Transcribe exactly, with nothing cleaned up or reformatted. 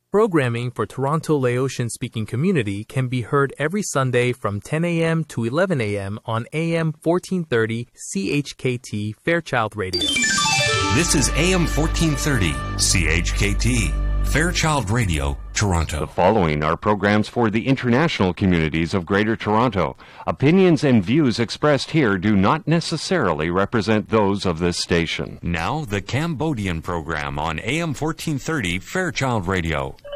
Programming for Toronto Laotian-speaking community can be heard every Sunday from ten a.m. to eleven a.m. on A M fourteen thirty C H K T Fairchild Radio. This is A M fourteen thirty C H K T Fairchild Radio, Toronto. The following are programs for the international communities of Greater Toronto. Opinions and views expressed here do not necessarily represent those of this station. Now, the Cambodian program on A M fourteen thirty Fairchild Radio.